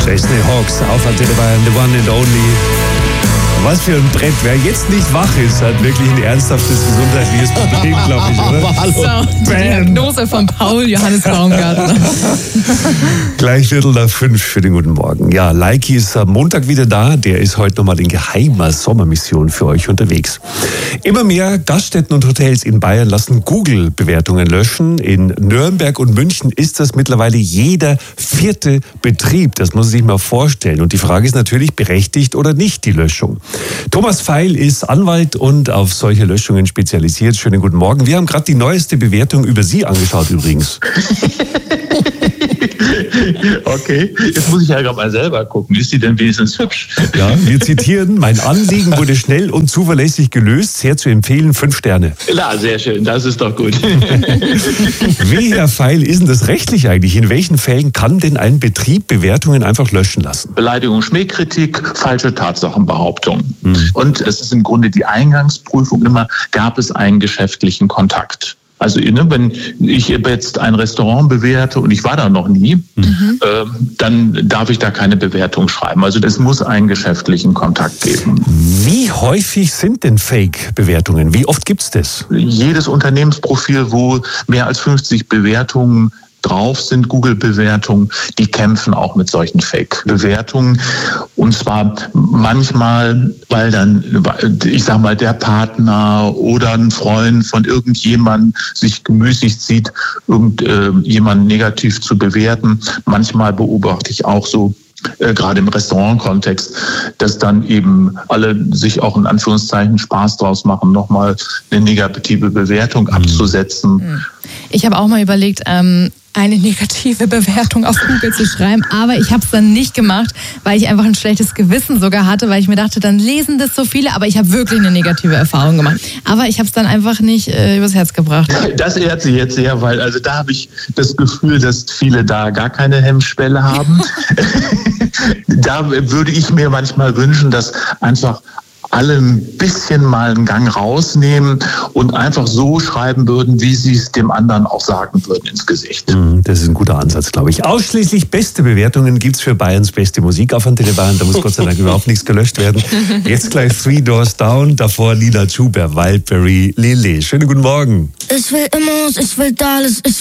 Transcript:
Disney Hawks auf Antenne Bayern, the one and only. Was für ein Brett. Wer jetzt nicht wach ist, hat wirklich ein ernsthaftes gesundheitliches Problem, glaube ich, oder? So, die Diagnose von Paul Johannes Baumgartner. Gleich 4:45 für den guten Morgen. Ja, Leiki ist am Montag wieder da. Der ist heute nochmal in geheimer Sommermission für euch unterwegs. Immer mehr Gaststätten und Hotels in Bayern lassen Google-Bewertungen löschen. In Nürnberg und München ist das mittlerweile jeder 4. Betrieb. Das muss man sich mal vorstellen. Und die Frage ist natürlich, berechtigt oder nicht die Löschung. Thomas Feil ist Anwalt und auf solche Löschungen spezialisiert. Schönen guten Morgen. Wir haben gerade die neueste Bewertung über Sie angeschaut übrigens. Okay, jetzt muss ich ja gerade mal selber gucken. Ist die denn wenigstens hübsch? Ja, wir zitieren, mein Anliegen wurde schnell und zuverlässig gelöst. Sehr zu empfehlen, 5 Sterne. Ja, sehr schön, das ist doch gut. Wie, Herr Feil, ist denn das rechtlich eigentlich? In welchen Fällen kann denn ein Betrieb Bewertungen einfach löschen lassen? Beleidigung, Schmähkritik, falsche Tatsachenbehauptung. Und es ist im Grunde die Eingangsprüfung immer, gab es einen geschäftlichen Kontakt? Also wenn ich jetzt ein Restaurant bewerte und ich war da noch nie, dann darf ich da keine Bewertung schreiben. Also es muss einen geschäftlichen Kontakt geben. Wie häufig sind denn Fake-Bewertungen? Wie oft gibt's das? Jedes Unternehmensprofil, wo mehr als 50 Bewertungen drauf sind, Google-Bewertungen, die kämpfen auch mit solchen Fake-Bewertungen. Und zwar manchmal, weil dann, ich sag mal, der Partner oder ein Freund von irgendjemandem sich gemüßigt sieht, irgendjemanden negativ zu bewerten. Manchmal beobachte ich auch so, gerade im Restaurantkontext, dass dann eben alle sich auch in Anführungszeichen Spaß draus machen, nochmal eine negative Bewertung abzusetzen. Ich habe auch mal überlegt, eine negative Bewertung auf Google zu schreiben, aber ich habe es dann nicht gemacht, weil ich einfach ein schlechtes Gewissen sogar hatte, weil ich mir dachte, dann lesen das so viele, aber ich habe wirklich eine negative Erfahrung gemacht. Aber ich habe es dann einfach nicht übers Herz gebracht. Das ehrt Sie jetzt sehr, weil also da habe ich das Gefühl, dass viele da gar keine Hemmschwelle haben. Da würde ich mir manchmal wünschen, dass einfach alle ein bisschen mal einen Gang rausnehmen und einfach so schreiben würden, wie sie es dem anderen auch sagen würden ins Gesicht. Das ist ein guter Ansatz, glaube ich. Ausschließlich beste Bewertungen gibt's für Bayerns beste Musik auf Antenne Bayern. Da muss Gott sei Dank überhaupt nichts gelöscht werden. Jetzt gleich 3 Doors Down, davor Nina Chuber, Wildberry Lillet. Schönen guten Morgen. Ich will immer, ich will alles,